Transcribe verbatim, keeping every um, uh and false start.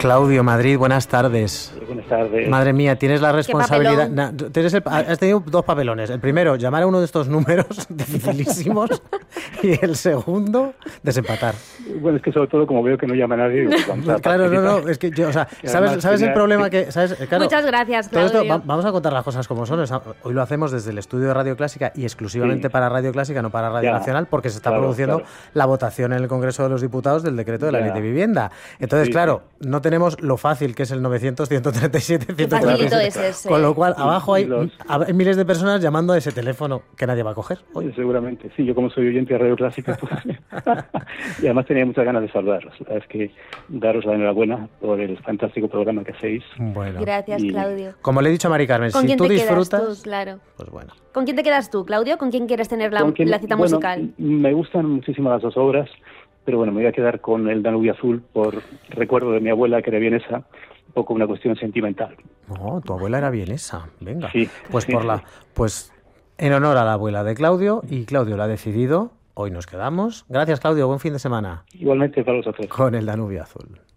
Claudio, Madrid, buenas tardes. Buenas tardes. Madre mía, tienes la responsabilidad. Na, tienes el, has tenido dos papelones. El primero, llamar a uno de estos números dificilísimos. Y el segundo, desempatar. Bueno, es que sobre todo, como veo que no llama nadie. Pues claro, no, no. Es que yo, o sea, ¿sabes, ¿sabes el problema que.? ¿sabes? Claro, muchas gracias, Claudio. Todo esto, va, vamos a contar las cosas como son. Hoy lo hacemos desde el estudio de Radio Clásica y exclusivamente sí. para Radio Clásica, no para Radio ya, Nacional, porque se está claro, produciendo claro. la votación en el Congreso de los Diputados del decreto de la ya. ley de vivienda. Entonces, sí, claro, sí. no tenemos lo fácil que es el novecientos, ciento treinta y siete, ciento treinta y siete. Es ese. Con lo cual, abajo hay, los... hay miles de personas llamando a ese teléfono que nadie va a coger hoy. Sí, seguramente, sí, yo como soy oyente de Radio Clásica, pues, y además tenía muchas ganas de saludaros. La verdad es que daros la enhorabuena por el fantástico programa que hacéis. Bueno. Gracias, y... Claudio. Como le he dicho a Mari Carmen, si tú disfrutas, tú, claro. pues bueno. ¿Con quién te quedas tú, Claudio? ¿Con quién quieres tener la, quién, la cita bueno, musical? Me gustan muchísimo las dos obras, pero bueno, me voy a quedar con el Danubio Azul por recuerdo de mi abuela, que era vienesa, un poco una cuestión sentimental. No, tu abuela era vienesa, venga. Sí. Pues sí, por sí. la, pues en honor a la abuela de Claudio, y Claudio lo ha decidido, hoy nos quedamos. Gracias, Claudio, buen fin de semana. Igualmente para vosotros. Con el Danubio Azul.